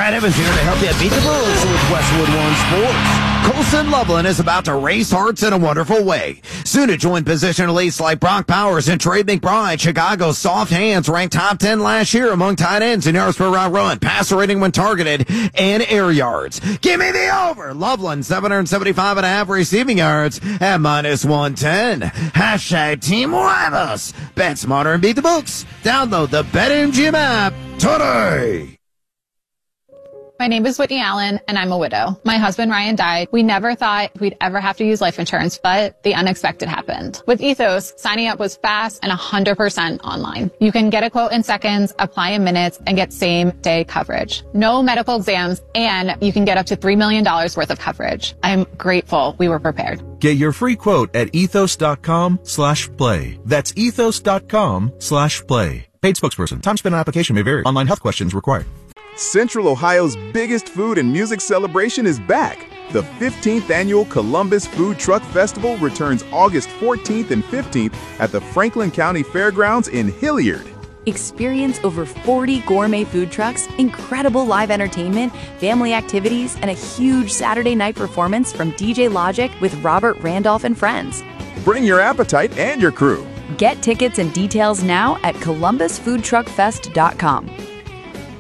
Brad Evans here to help you beat the bulls with Westwood One Sports. Colson Loveland is about to race hearts in a wonderful way. Soon to join position elites like Brock Powers and Trey McBride. Chicago's soft hands ranked top 10 last year among tight ends in yards per route run, passer rating when targeted, and air yards. Give me the over. Loveland, 775.5 receiving yards at -110. Hashtag Team Huevos. Bet smarter and beat the books. Download the BetMGM app today. My name is Whitney Allen, and I'm a widow. My husband, Ryan, died. We never thought we'd ever have to use life insurance, but the unexpected happened. With Ethos, signing up was fast and 100% online. You can get a quote in seconds, apply in minutes, and get same-day coverage. No medical exams, and you can get up to $3 million worth of coverage. I'm grateful we were prepared. Get your free quote at ethos.com/play. That's ethos.com/play. Paid spokesperson. Time spent on application may vary. Online health questions required. Central Ohio's biggest food and music celebration is back. The 15th annual Columbus Food Truck Festival returns August 14th and 15th at the Franklin County Fairgrounds in Hilliard. Experience over 40 gourmet food trucks, incredible live entertainment, family activities, and a huge Saturday night performance from DJ Logic with Robert Randolph and friends. Bring your appetite and your crew. Get tickets and details now at columbusfoodtruckfest.com.